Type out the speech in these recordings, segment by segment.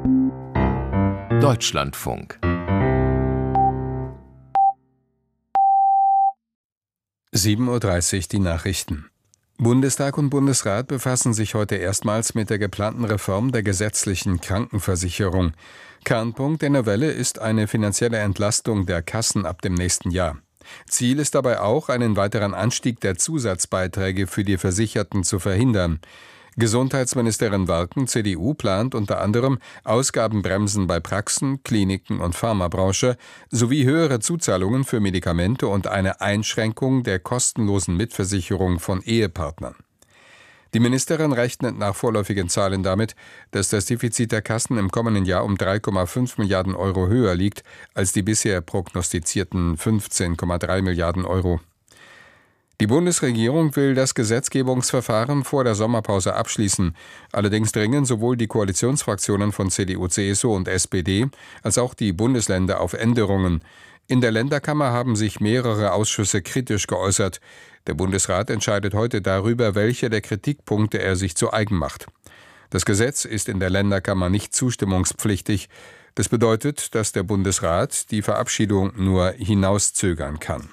Deutschlandfunk 7:30 Uhr die Nachrichten. Bundestag und Bundesrat befassen sich heute erstmals mit der geplanten Reform der gesetzlichen Krankenversicherung. Kernpunkt der Novelle ist eine finanzielle Entlastung der Kassen ab dem nächsten Jahr. Ziel ist dabei auch, einen weiteren Anstieg der Zusatzbeiträge für die Versicherten zu verhindern. Gesundheitsministerin Warken, CDU, plant unter anderem Ausgabenbremsen bei Praxen, Kliniken und Pharmabranche sowie höhere Zuzahlungen für Medikamente und eine Einschränkung der kostenlosen Mitversicherung von Ehepartnern. Die Ministerin rechnet nach vorläufigen Zahlen damit, dass das Defizit der Kassen im kommenden Jahr um 3,5 Milliarden Euro höher liegt als die bisher prognostizierten 15,3 Milliarden Euro. Die Bundesregierung will das Gesetzgebungsverfahren vor der Sommerpause abschließen. Allerdings dringen sowohl die Koalitionsfraktionen von CDU, CSU und SPD als auch die Bundesländer auf Änderungen. In der Länderkammer haben sich mehrere Ausschüsse kritisch geäußert. Der Bundesrat entscheidet heute darüber, welche der Kritikpunkte er sich zu eigen macht. Das Gesetz ist in der Länderkammer nicht zustimmungspflichtig. Das bedeutet, dass der Bundesrat die Verabschiedung nur hinauszögern kann.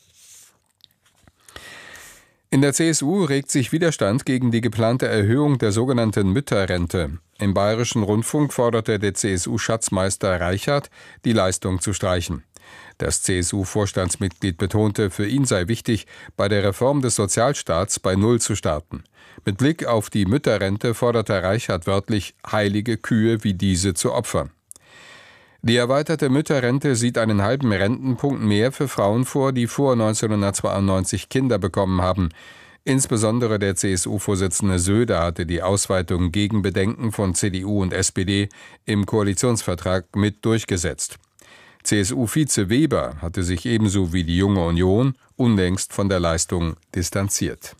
In der CSU regt sich Widerstand gegen die geplante Erhöhung der sogenannten Mütterrente. Im Bayerischen Rundfunk forderte der CSU-Schatzmeister Reichert, die Leistung zu streichen. Das CSU-Vorstandsmitglied betonte, für ihn sei wichtig, bei der Reform des Sozialstaats bei Null zu starten. Mit Blick auf die Mütterrente forderte Reichert wörtlich, heilige Kühe wie diese zu opfern. Die erweiterte Mütterrente sieht einen halben Rentenpunkt mehr für Frauen vor, die vor 1992 Kinder bekommen haben. Insbesondere der CSU-Vorsitzende Söder hatte die Ausweitung gegen Bedenken von CDU und SPD im Koalitionsvertrag mit durchgesetzt. CSU-Vize Weber hatte sich ebenso wie die Junge Union unlängst von der Leistung distanziert.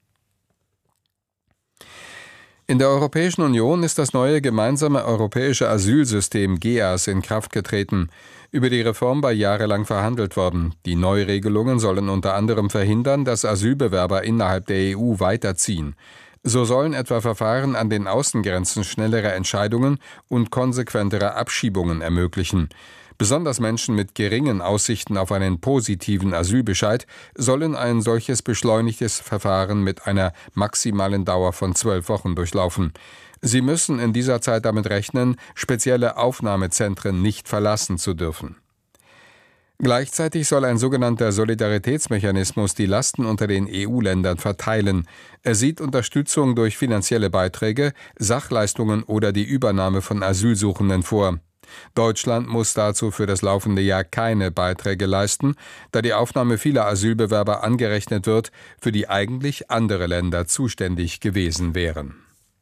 In der Europäischen Union ist das neue gemeinsame europäische Asylsystem GEAS in Kraft getreten. Über die Reform war jahrelang verhandelt worden. Die Neuregelungen sollen unter anderem verhindern, dass Asylbewerber innerhalb der EU weiterziehen. So sollen etwa Verfahren an den Außengrenzen schnellere Entscheidungen und konsequentere Abschiebungen ermöglichen. Besonders Menschen mit geringen Aussichten auf einen positiven Asylbescheid sollen ein solches beschleunigtes Verfahren mit einer maximalen Dauer von 12 Wochen durchlaufen. Sie müssen in dieser Zeit damit rechnen, spezielle Aufnahmezentren nicht verlassen zu dürfen. Gleichzeitig soll ein sogenannter Solidaritätsmechanismus die Lasten unter den EU-Ländern verteilen. Er sieht Unterstützung durch finanzielle Beiträge, Sachleistungen oder die Übernahme von Asylsuchenden vor. Deutschland muss dazu für das laufende Jahr keine Beiträge leisten, da die Aufnahme vieler Asylbewerber angerechnet wird, für die eigentlich andere Länder zuständig gewesen wären.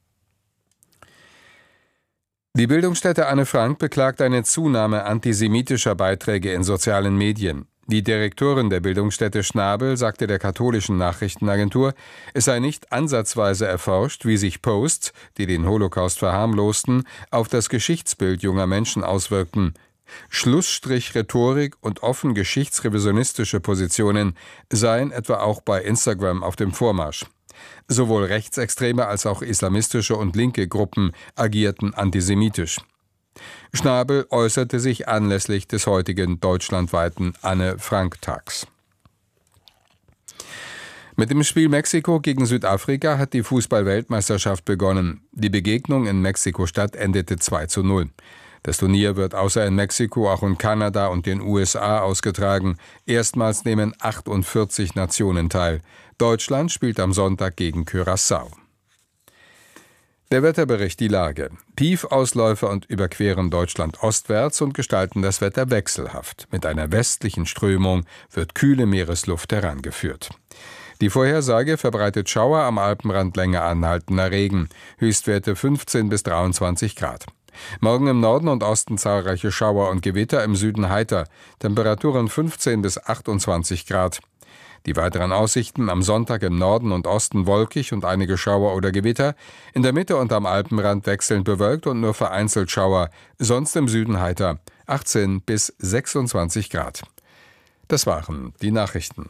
Die Bildungsstätte Anne Frank beklagt eine Zunahme antisemitischer Beiträge in sozialen Medien. Die Direktorin der Bildungsstätte Schnabel sagte der katholischen Nachrichtenagentur, es sei nicht ansatzweise erforscht, wie sich Posts, die den Holocaust verharmlosten, auf das Geschichtsbild junger Menschen auswirkten. Schlussstrich Rhetorik und offen geschichtsrevisionistische Positionen seien etwa auch bei Instagram auf dem Vormarsch. Sowohl rechtsextreme als auch islamistische und linke Gruppen agierten antisemitisch. Schnabel äußerte sich anlässlich des heutigen deutschlandweiten Anne-Frank-Tags. Mit dem Spiel Mexiko gegen Südafrika hat die Fußball-Weltmeisterschaft begonnen. Die Begegnung in Mexiko-Stadt endete 2:0. Das Turnier wird außer in Mexiko auch in Kanada und den USA ausgetragen. Erstmals nehmen 48 Nationen teil. Deutschland spielt am Sonntag gegen Curaçao. Der Wetterbericht, die Lage. Tiefausläufer und überqueren Deutschland ostwärts und gestalten das Wetter wechselhaft. Mit einer westlichen Strömung wird kühle Meeresluft herangeführt. Die Vorhersage verbreitet Schauer am Alpenrand, länger anhaltender Regen. Höchstwerte 15 bis 23 Grad. Morgen im Norden und Osten zahlreiche Schauer und Gewitter, im Süden heiter. Temperaturen 15 bis 28 Grad. Die weiteren Aussichten: am Sonntag im Norden und Osten wolkig und einige Schauer oder Gewitter, in der Mitte und am Alpenrand wechselnd bewölkt und nur vereinzelt Schauer, sonst im Süden heiter, 18 bis 26 Grad. Das waren die Nachrichten.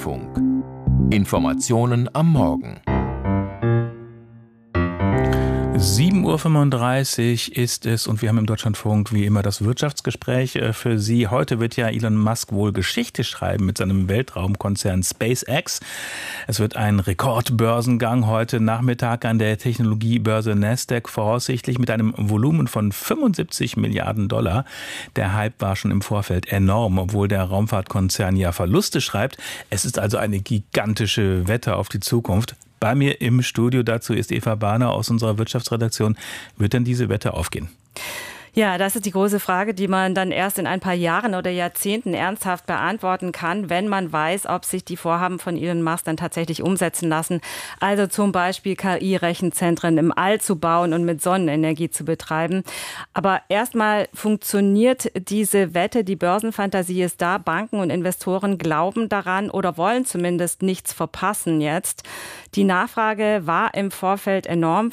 Deutschlandfunk. Informationen am Morgen. 7:35 Uhr ist es und wir haben im Deutschlandfunk wie immer das Wirtschaftsgespräch für Sie. Heute wird ja Elon Musk wohl Geschichte schreiben mit seinem Weltraumkonzern SpaceX. Es wird ein Rekordbörsengang heute Nachmittag an der Technologiebörse Nasdaq, voraussichtlich mit einem Volumen von 75 Milliarden $. Der Hype war schon im Vorfeld enorm, obwohl der Raumfahrtkonzern ja Verluste schreibt. Es ist also eine gigantische Wette auf die Zukunft. Bei mir im Studio dazu ist Eva Bahner aus unserer Wirtschaftsredaktion. Wird denn diese Wette aufgehen? Ja, das ist die große Frage, die man dann erst in ein paar Jahren oder Jahrzehnten ernsthaft beantworten kann, wenn man weiß, ob sich die Vorhaben von Elon Musk dann tatsächlich umsetzen lassen. Also zum Beispiel KI-Rechenzentren im All zu bauen und mit Sonnenenergie zu betreiben. Aber erstmal funktioniert diese Wette, die Börsenfantasie ist da. Banken und Investoren glauben daran oder wollen zumindest nichts verpassen jetzt. Die Nachfrage war im Vorfeld enorm.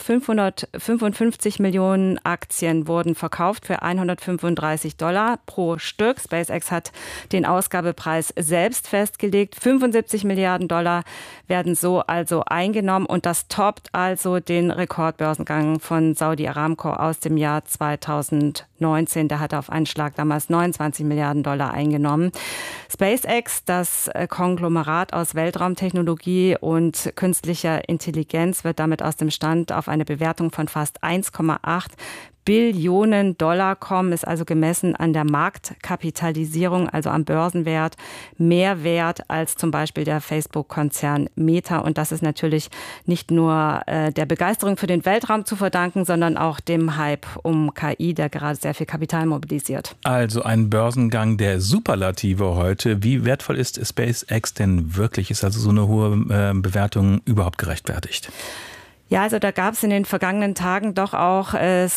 555 Millionen Aktien wurden verkauft für $135 pro Stück. SpaceX hat den Ausgabepreis selbst festgelegt. 75 Milliarden $ werden so also eingenommen und das toppt also den Rekordbörsengang von Saudi Aramco aus dem Jahr 2019. Der hatte auf einen Schlag damals 29 Milliarden $ eingenommen. SpaceX, das Konglomerat aus Weltraumtechnologie und künstlicher Intelligenz, wird damit aus dem Stand auf eine Bewertung von fast 1,8 Billionen $ kommen, ist also gemessen an der Marktkapitalisierung, also am Börsenwert, mehr wert als zum Beispiel der Facebook-Konzern Meta. Und das ist natürlich nicht nur der Begeisterung für den Weltraum zu verdanken, sondern auch dem Hype um KI, der gerade sehr viel Kapital mobilisiert. Also ein Börsengang der Superlative heute. Wie wertvoll ist SpaceX denn wirklich? Ist also so eine hohe Bewertung überhaupt gerechtfertigt? Ja, also da gab es in den vergangenen Tagen doch auch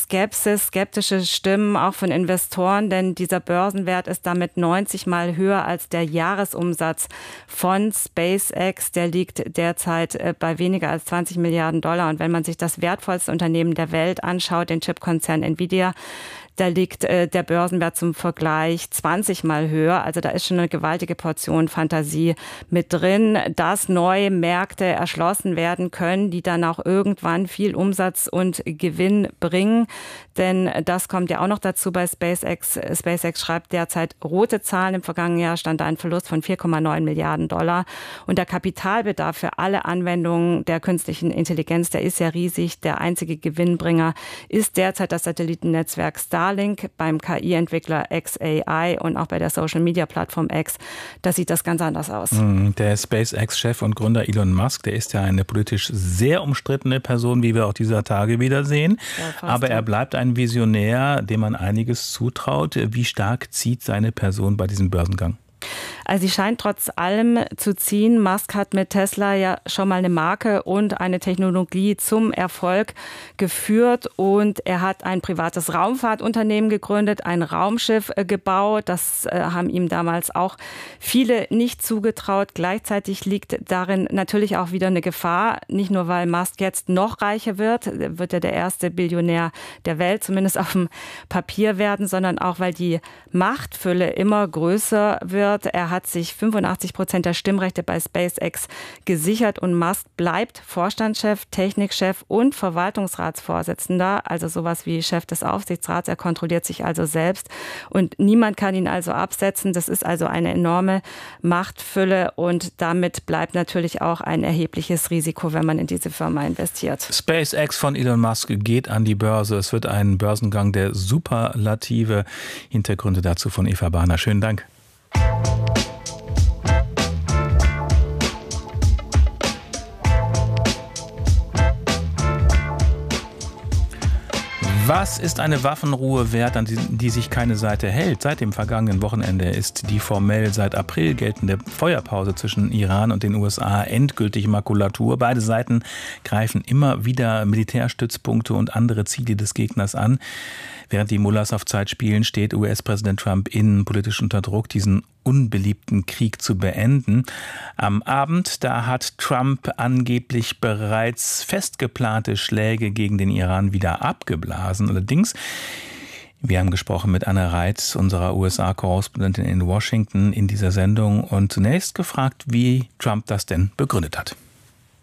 skeptische Stimmen, auch von Investoren, denn dieser Börsenwert ist damit 90 Mal höher als der Jahresumsatz von SpaceX. Der liegt derzeit bei weniger als 20 Milliarden $. Und wenn man sich das wertvollste Unternehmen der Welt anschaut, den Chipkonzern Nvidia, da liegt der Börsenwert zum Vergleich 20 Mal höher. Also da ist schon eine gewaltige Portion Fantasie mit drin, dass neue Märkte erschlossen werden können, die dann auch irgendwann viel Umsatz und Gewinn bringen. Denn das kommt ja auch noch dazu bei SpaceX. SpaceX schreibt derzeit rote Zahlen. Im vergangenen Jahr stand da ein Verlust von 4,9 Milliarden $. Und der Kapitalbedarf für alle Anwendungen der künstlichen Intelligenz, der ist ja riesig. Der einzige Gewinnbringer ist derzeit das Satellitennetzwerk Starlink beim KI-Entwickler xAI und auch bei der Social-Media-Plattform X. Da sieht das ganz anders aus. Der SpaceX-Chef und Gründer Elon Musk, der ist ja eine politisch sehr umstrittene Person, wie wir auch dieser Tage wieder sehen. Ja, aber er bleibt ein Visionär, dem man einiges zutraut. Wie stark zieht seine Person bei diesem Börsengang? Also sie scheint trotz allem zu ziehen. Musk hat mit Tesla ja schon mal eine Marke und eine Technologie zum Erfolg geführt und er hat ein privates Raumfahrtunternehmen gegründet, ein Raumschiff gebaut. Das haben ihm damals auch viele nicht zugetraut. Gleichzeitig liegt darin natürlich auch wieder eine Gefahr, nicht nur weil Musk jetzt noch reicher wird er der erste Billionär der Welt, zumindest auf dem Papier werden, sondern auch weil die Machtfülle immer größer wird. Er hat sich 85% der Stimmrechte bei SpaceX gesichert und Musk bleibt Vorstandschef, Technikchef und Verwaltungsratsvorsitzender, also sowas wie Chef des Aufsichtsrats. Er kontrolliert sich also selbst und niemand kann ihn also absetzen. Das ist also eine enorme Machtfülle und damit bleibt natürlich auch ein erhebliches Risiko, wenn man in diese Firma investiert. SpaceX von Elon Musk geht an die Börse. Es wird ein Börsengang der Superlative. Hintergründe dazu von Eva Bahner. Schönen Dank. Was ist eine Waffenruhe wert, an die sich keine Seite hält? Seit dem vergangenen Wochenende ist die formell seit April geltende Feuerpause zwischen Iran und den USA endgültig Makulatur. Beide Seiten greifen immer wieder Militärstützpunkte und andere Ziele des Gegners an. Während die Mullahs auf Zeit spielen, steht US-Präsident Trump innenpolitisch unter Druck, diesen unbeliebten Krieg zu beenden. Am Abend, da hat Trump angeblich bereits festgeplante Schläge gegen den Iran wieder abgeblasen. Allerdings, wir haben gesprochen mit Anne Reitz, unserer USA-Korrespondentin in Washington, in dieser Sendung und zunächst gefragt, wie Trump das denn begründet hat.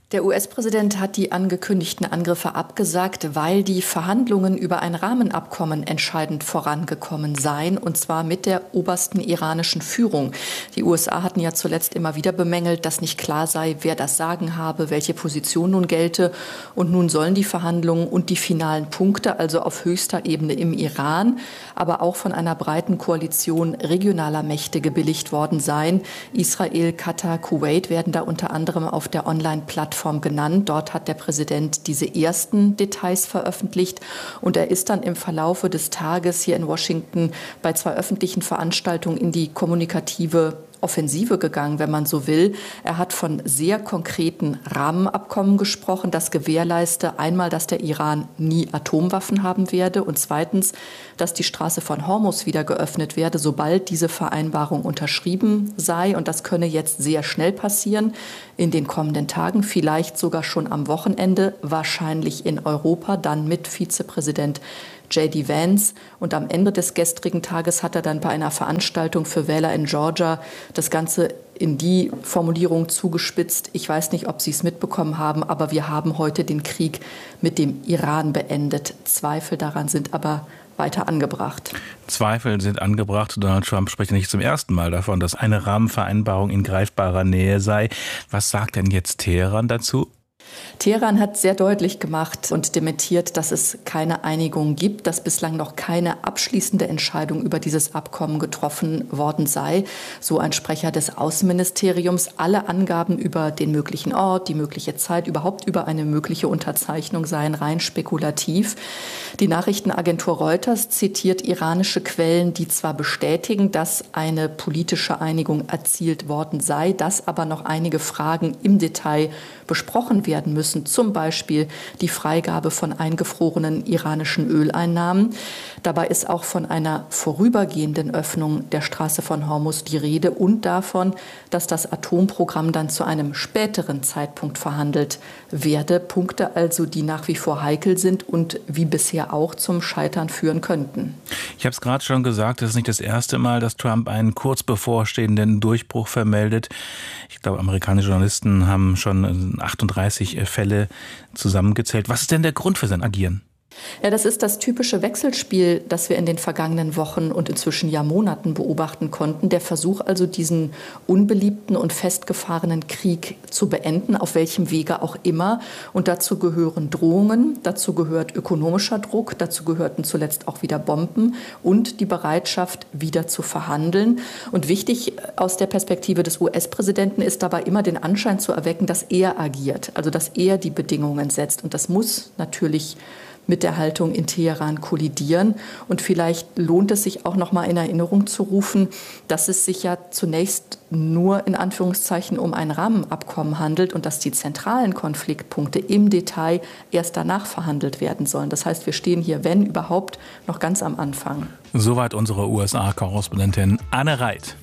Der US-Präsident hat die angekündigten Angriffe abgesagt, weil die Verhandlungen über ein Rahmenabkommen entscheidend vorangekommen seien, und zwar mit der obersten iranischen Führung. Die USA hatten ja zuletzt immer wieder bemängelt, dass nicht klar sei, wer das Sagen habe, welche Position nun gelte. Und nun sollen die Verhandlungen und die finalen Punkte, also auf höchster Ebene im Iran, aber auch von einer breiten Koalition regionaler Mächte gebilligt worden sein. Israel, Katar, Kuwait werden da unter anderem auf der Online-Plattform genannt. Dort hat der Präsident diese ersten Details veröffentlicht und er ist dann im Verlaufe des Tages hier in Washington bei 2 öffentlichen Veranstaltungen in die kommunikative Offensive gegangen, wenn man so will. Er hat von sehr konkreten Rahmenabkommen gesprochen, das gewährleiste einmal, dass der Iran nie Atomwaffen haben werde und zweitens, dass die Straße von Hormuz wieder geöffnet werde, sobald diese Vereinbarung unterschrieben sei. Und das könne jetzt sehr schnell passieren in den kommenden Tagen, vielleicht sogar schon am Wochenende, wahrscheinlich in Europa, dann mit Vizepräsident J.D. Vance. Und am Ende des gestrigen Tages hat er dann bei einer Veranstaltung für Wähler in Georgia das Ganze in die Formulierung zugespitzt: Ich weiß nicht, ob Sie es mitbekommen haben, aber wir haben heute den Krieg mit dem Iran beendet. Zweifel daran sind aber weiter angebracht. Zweifel sind angebracht. Donald Trump spricht nicht zum ersten Mal davon, dass eine Rahmenvereinbarung in greifbarer Nähe sei. Was sagt denn jetzt Teheran dazu? Teheran hat sehr deutlich gemacht und dementiert, dass es keine Einigung gibt, dass bislang noch keine abschließende Entscheidung über dieses Abkommen getroffen worden sei. So ein Sprecher des Außenministeriums. Alle Angaben über den möglichen Ort, die mögliche Zeit, überhaupt über eine mögliche Unterzeichnung seien rein spekulativ. Die Nachrichtenagentur Reuters zitiert iranische Quellen, die zwar bestätigen, dass eine politische Einigung erzielt worden sei, dass aber noch einige Fragen im Detail besprochen werden müssen, zum Beispiel die Freigabe von eingefrorenen iranischen Öleinnahmen. Dabei ist auch von einer vorübergehenden Öffnung der Straße von Hormuz die Rede und davon, dass das Atomprogramm dann zu einem späteren Zeitpunkt verhandelt werde. Punkte also, die nach wie vor heikel sind und wie bisher auch zum Scheitern führen könnten. Ich habe es gerade schon gesagt, es ist nicht das erste Mal, dass Trump einen kurz bevorstehenden Durchbruch vermeldet. Ich glaube, amerikanische Journalisten haben schon 38 Fälle zusammengezählt. Was ist denn der Grund für sein Agieren? Ja, das ist das typische Wechselspiel, das wir in den vergangenen Wochen und inzwischen ja Monaten beobachten konnten. Der Versuch also, diesen unbeliebten und festgefahrenen Krieg zu beenden, auf welchem Wege auch immer. Und dazu gehören Drohungen, dazu gehört ökonomischer Druck, dazu gehörten zuletzt auch wieder Bomben und die Bereitschaft, wieder zu verhandeln. Und wichtig aus der Perspektive des US-Präsidenten ist dabei immer den Anschein zu erwecken, dass er agiert, also dass er die Bedingungen setzt. Und das muss natürlich mit der Haltung in Teheran kollidieren. Und vielleicht lohnt es sich auch noch mal in Erinnerung zu rufen, dass es sich ja zunächst nur in Anführungszeichen um ein Rahmenabkommen handelt und dass die zentralen Konfliktpunkte im Detail erst danach verhandelt werden sollen. Das heißt, wir stehen hier, wenn überhaupt, noch ganz am Anfang. Soweit unsere USA-Korrespondentin Anne Reit.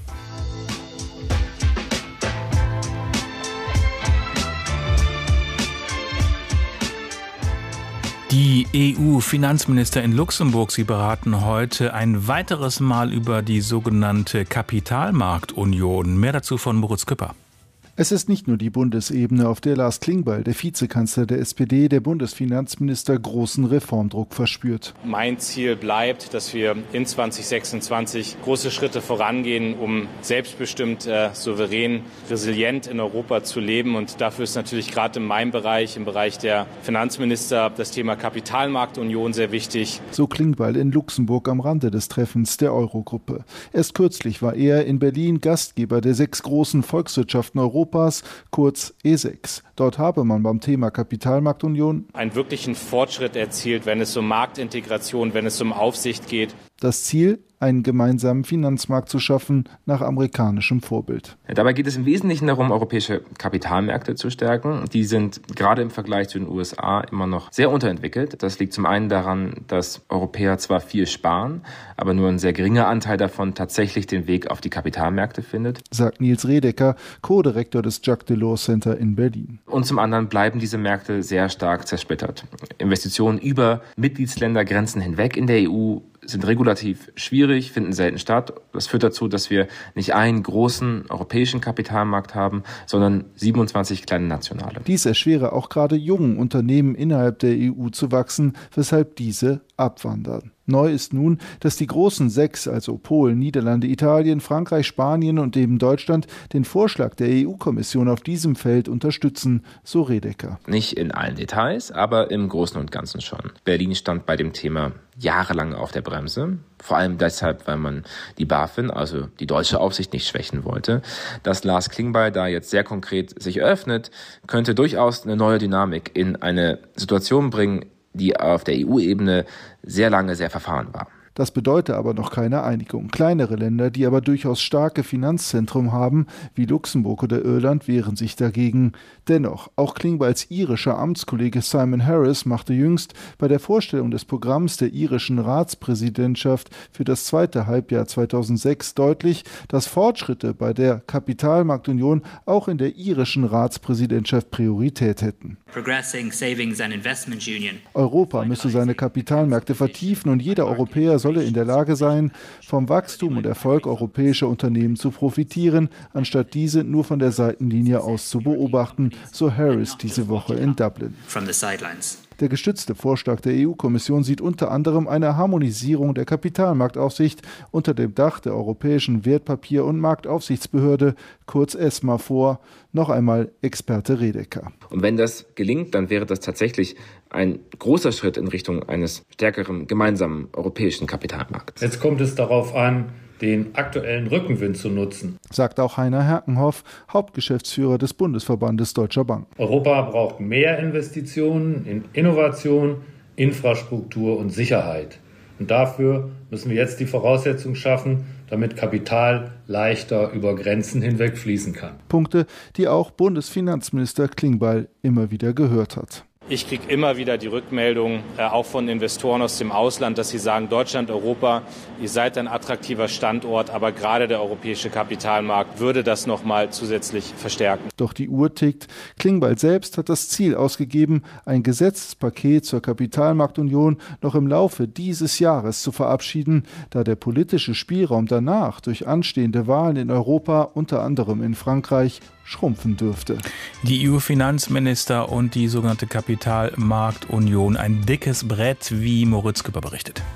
Die EU-Finanzminister in Luxemburg, sie beraten heute ein weiteres Mal über die sogenannte Kapitalmarktunion. Mehr dazu von Moritz Küpper. Es ist nicht nur die Bundesebene, auf der Lars Klingbeil, der Vizekanzler der SPD, der Bundesfinanzminister, großen Reformdruck verspürt. Mein Ziel bleibt, dass wir in 2026 große Schritte vorangehen, um selbstbestimmt, souverän, resilient in Europa zu leben. Und dafür ist natürlich gerade in meinem Bereich, im Bereich der Finanzminister, das Thema Kapitalmarktunion sehr wichtig. So Klingbeil in Luxemburg am Rande des Treffens der Eurogruppe. Erst kürzlich war er in Berlin Gastgeber der 6 großen Volkswirtschaften Europas, kurz E6. Dort habe man beim Thema Kapitalmarktunion einen wirklichen Fortschritt erzielt, wenn es um Marktintegration, wenn es um Aufsicht geht. Das Ziel, einen gemeinsamen Finanzmarkt zu schaffen, nach amerikanischem Vorbild. Dabei geht es im Wesentlichen darum, europäische Kapitalmärkte zu stärken. Die sind gerade im Vergleich zu den USA immer noch sehr unterentwickelt. Das liegt zum einen daran, dass Europäer zwar viel sparen, aber nur ein sehr geringer Anteil davon tatsächlich den Weg auf die Kapitalmärkte findet, sagt Nils Redeker, Co-Direktor des Jacques Delors Center in Berlin. Und zum anderen bleiben diese Märkte sehr stark zersplittert. Investitionen über Mitgliedsländergrenzen hinweg in der EU sind regulativ schwierig, finden selten statt. Das führt dazu, dass wir nicht einen großen europäischen Kapitalmarkt haben, sondern 27 kleine nationale. Dies erschwere auch gerade jungen Unternehmen innerhalb der EU zu wachsen, weshalb diese abwandern. Neu ist nun, dass die großen 6, also Polen, Niederlande, Italien, Frankreich, Spanien und eben Deutschland, den Vorschlag der EU-Kommission auf diesem Feld unterstützen, so Redeker. Nicht in allen Details, aber im Großen und Ganzen schon. Berlin stand bei dem Thema jahrelang auf der Bremse, vor allem deshalb, weil man die BaFin, also die deutsche Aufsicht, nicht schwächen wollte. Dass Lars Klingbeil da jetzt sehr konkret sich öffnet, könnte durchaus eine neue Dynamik in eine Situation bringen, die auf der EU-Ebene sehr lange sehr verfahren war. Das bedeutet aber noch keine Einigung. Kleinere Länder, die aber durchaus starke Finanzzentren haben, wie Luxemburg oder Irland, wehren sich dagegen. Dennoch, auch Klingbeils irischer Amtskollege Simon Harris machte jüngst bei der Vorstellung des Programms der irischen Ratspräsidentschaft für das zweite Halbjahr 2006 deutlich, dass Fortschritte bei der Kapitalmarktunion auch in der irischen Ratspräsidentschaft Priorität hätten. Europa müsse seine Kapitalmärkte vertiefen und jeder Europäer solle in der Lage sein, vom Wachstum und Erfolg europäischer Unternehmen zu profitieren, anstatt diese nur von der Seitenlinie aus zu beobachten, so Harris diese Woche in Dublin. Der gestützte Vorschlag der EU-Kommission sieht unter anderem eine Harmonisierung der Kapitalmarktaufsicht unter dem Dach der Europäischen Wertpapier- und Marktaufsichtsbehörde, kurz ESMA, vor. Noch einmal Experte Redeker. Und wenn das gelingt, dann wäre das tatsächlich ein großer Schritt in Richtung eines stärkeren gemeinsamen europäischen Kapitalmarkts. Jetzt kommt es darauf an, den aktuellen Rückenwind zu nutzen, sagt auch Heiner Herkenhoff, Hauptgeschäftsführer des Bundesverbandes Deutscher Banken. Europa braucht mehr Investitionen in Innovation, Infrastruktur und Sicherheit. Und dafür müssen wir jetzt die Voraussetzungen schaffen, damit Kapital leichter über Grenzen hinweg fließen kann. Punkte, die auch Bundesfinanzminister Klingbeil immer wieder gehört hat. Ich kriege immer wieder die Rückmeldung, auch von Investoren aus dem Ausland, dass sie sagen, Deutschland, Europa, ihr seid ein attraktiver Standort, aber gerade der europäische Kapitalmarkt würde das noch mal zusätzlich verstärken. Doch die Uhr tickt. Klingbeil selbst hat das Ziel ausgegeben, ein Gesetzespaket zur Kapitalmarktunion noch im Laufe dieses Jahres zu verabschieden, da der politische Spielraum danach durch anstehende Wahlen in Europa, unter anderem in Frankreich, schrumpfen dürfte. Die EU-Finanzminister und die sogenannte Kapitalmarktunion, ein dickes Brett, wie Moritz Küpper berichtet.